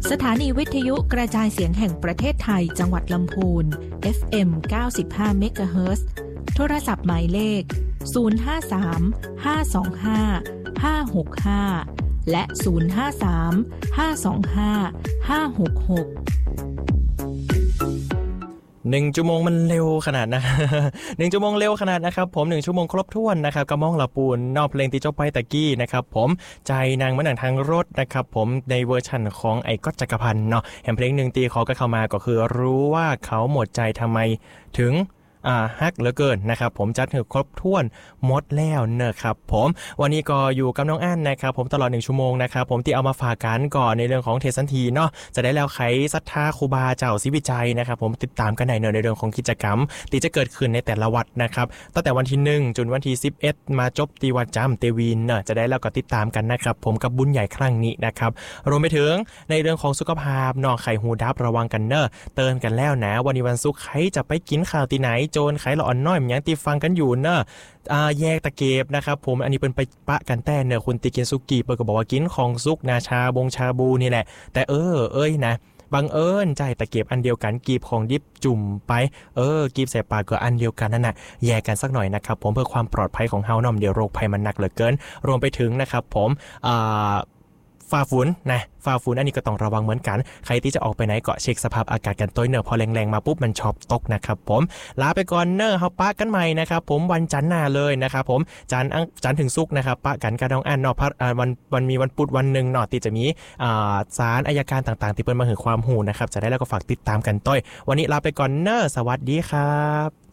สถานีวิทยุกระจายเสียงแห่งประเทศไทยจังหวัดลำพูน FM 95 เมกะเฮิรตซ์โทรศัพท์หมายเลข053 525 565และ053 525 566 1 ชั่วโมงมันเร็วขนาดนะ1 ชั่วโมงเร็วขนาดนะครับผม1 ชั่วโมงครบถ้วนนะครับกระม่องละปูนนอกเพลงที่จบไปตะกี้นะครับผมใจนางมะนางทางรถนะครับผมในเวอร์ชั่นของไอ้ก๊อตจักรพันธ์เนาะแห่งเพลงหนึ่งตีเขาก็เข้ามาก็คือรู้ว่าเขาหมดใจทำไมถึงฮักเหลือเกินนะครับผมจัดให้ครบถ้วนหมดแล้วนะครับผมวันนี้ก็อยู่กับน้องอั้นนะครับผมตลอด1 ชั่วโมงนะครับผมที่เอามาฝากกันก่อนในเรื่องของเทสันทีเนาะจะได้แล้วไขศรัทธาครูบาเจ้าศิวิจัยนะครับผมติดตามกันในเรื่องของกิจกรรมที่จะเกิดขึ้นในแต่ละวัดนะครับตั้งแต่วันที่1จนวันที่11มาจบที่วัดจำเตวินเนาะจะได้แล้วก็ติดตามกันนะครับผมกับบุญใหญ่ครั้งนี้นะครับรวมไปถึงในเรื่องของสุขภาพเนาะไข้หูดับระวังกันเนอะเตือนกันแล้วนะวันนี้วันศุกร์ใครจะไปกินข้าวที่ไหนโจรไข่ละอ่อนน้อยมันยังตีฟังกันอยู่เนอะแยกตะเก็บนะครับผมอันนี้เป็นไปปะกันแต่เนอะคุณตีกินซุกี้เปิดก็บอกว่ากินของซุกนาชาชาบูนี่แหละแต่เอ้ยนะบังเอิญใจตะเก็บอันเดียวกันกีบของดิบจุ่มไปกีบใส่ปากก็อันเดียวกันนั่นน่ะแยกกันสักหน่อยนะครับผมเพื่อความปลอดภัยของเฮาเนาะเดี๋ยวโรคภัยมันหนักเหลือเกินรวมไปถึงนะครับผมฝ่าฝนอันนี้ก็ต้องระวังเหมือนกันใครที่จะออกไปไหนก็เช็คสภาพอากาศกันตัวเนอะพอแรงๆมาปุ๊บมันชอบตกนะครับผมลาไปก่อนเนอะเฮาปะกันใหม่นะครับผมวันจันทร์หน้าเลยนะครับผมจันทร์ถึงศุกร์นะครับปะกันกับน้องอันเนาะวันมีวันพุธวันนึงเนาะที่จะมีศาลอัยการต่างๆที่เปิ้นมาให้ความรู้นะครับจะได้แล้วก็ฝากติดตามกันต้อยวันนี้ลาไปก่อนเนอะสวัสดีครับ